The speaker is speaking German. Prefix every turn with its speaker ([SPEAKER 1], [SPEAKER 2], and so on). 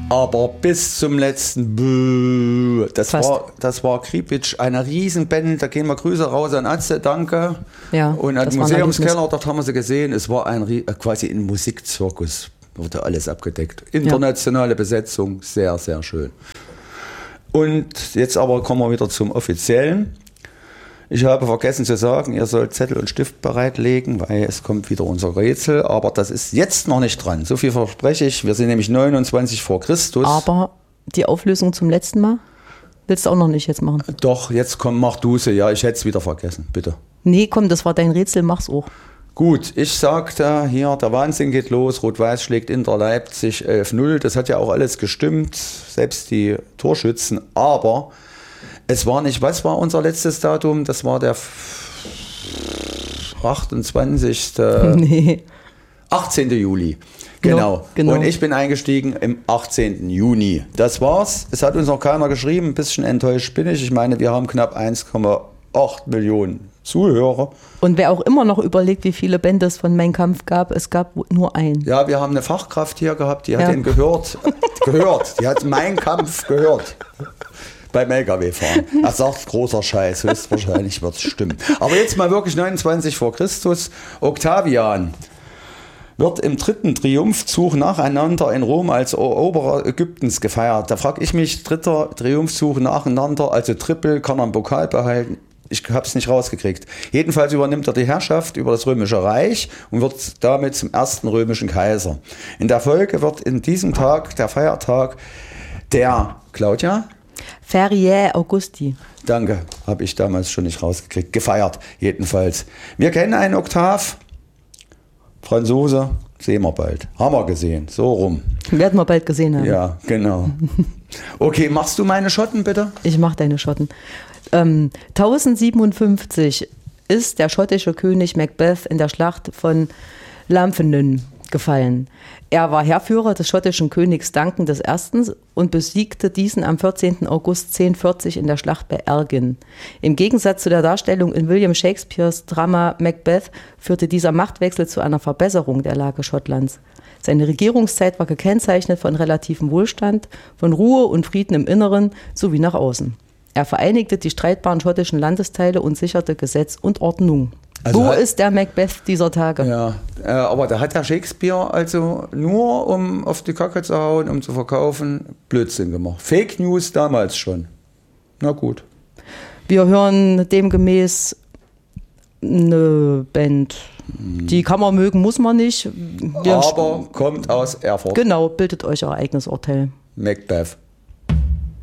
[SPEAKER 1] Aber bis zum letzten, das war Kripic, eine Riesenband, da gehen wir Grüße raus an Atze, danke.
[SPEAKER 2] Ja,
[SPEAKER 1] und an den Museumskeller, dort haben wir sie gesehen, es war quasi ein Musikzirkus, wurde alles abgedeckt. Internationale Besetzung, sehr, sehr schön. Und jetzt aber kommen wir wieder zum Offiziellen. Ich habe vergessen zu sagen, ihr sollt Zettel und Stift bereitlegen, weil es kommt wieder unser Rätsel. Aber das ist jetzt noch nicht dran. So viel verspreche ich. Wir sind nämlich 29 vor Christus.
[SPEAKER 2] Aber die Auflösung zum letzten Mal willst du auch noch nicht jetzt machen?
[SPEAKER 1] Doch, jetzt komm, mach du sie. Ja, ich hätte es wieder vergessen, bitte.
[SPEAKER 2] Nee, komm, das war dein Rätsel, mach's auch.
[SPEAKER 1] Gut, ich sagte hier, der Wahnsinn geht los. Rot-Weiß schlägt Inter Leipzig 11-0. Das hat ja auch alles gestimmt, selbst die Torschützen. Aber... es war nicht, was war unser letztes Datum? Das war der 28.
[SPEAKER 2] Nee.
[SPEAKER 1] 18. Juli. Genau. Und ich bin eingestiegen im 18. Juni. Das war's. Es hat uns noch keiner geschrieben. Ein bisschen enttäuscht bin ich. Ich meine, wir haben knapp 1,8 Millionen Zuhörer. Und
[SPEAKER 2] wer auch immer noch überlegt, wie viele Bände es von Mein Kampf gab, es gab nur einen.
[SPEAKER 1] Ja, wir haben eine Fachkraft hier gehabt, die hat den gehört. Die hat Mein Kampf gehört. Beim LKW-Fahren. Er sagt, großer Scheiß, höchstwahrscheinlich wird es stimmen. Aber jetzt mal wirklich 29 vor Christus. Octavian wird im dritten Triumphzug nacheinander in Rom als Eroberer Ägyptens gefeiert. Da frage ich mich, dritter Triumphzug nacheinander, also Triple, kann er einen Pokal behalten? Ich habe es nicht rausgekriegt. Jedenfalls übernimmt er die Herrschaft über das Römische Reich und wird damit zum ersten römischen Kaiser. In der Folge wird in diesem Tag, der Feiertag, der, Claudia?
[SPEAKER 2] Feriae Augusti.
[SPEAKER 1] Danke, habe ich damals schon nicht rausgekriegt. Gefeiert, jedenfalls. Wir kennen einen Oktav. Franzose, sehen wir bald. Haben wir gesehen, so rum.
[SPEAKER 2] Werden wir bald gesehen haben.
[SPEAKER 1] Ja, genau. Okay, machst du meine Schotten bitte?
[SPEAKER 2] Ich mache deine Schotten. 1057 ist der schottische König Macbeth in der Schlacht von Lamphinen gefallen. Er war Heerführer des schottischen Königs Duncan I. und besiegte diesen am 14. August 1040 in der Schlacht bei Elgin. Im Gegensatz zu der Darstellung in William Shakespeares Drama Macbeth führte dieser Machtwechsel zu einer Verbesserung der Lage Schottlands. Seine Regierungszeit war gekennzeichnet von relativem Wohlstand, von Ruhe und Frieden im Inneren sowie nach außen. Er vereinigte die streitbaren schottischen Landesteile und sicherte Gesetz und Ordnung. Also wo ist der Macbeth dieser Tage?
[SPEAKER 1] Ja, aber da hat der Shakespeare also nur, um auf die Kacke zu hauen, um zu verkaufen, Blödsinn gemacht. Fake News damals schon. Na gut.
[SPEAKER 2] Wir hören demgemäß eine Band. Die kann man mögen, muss man nicht.
[SPEAKER 1] Aber kommt aus Erfurt.
[SPEAKER 2] Genau, bildet euch euer eigenes Urteil.
[SPEAKER 1] Macbeth.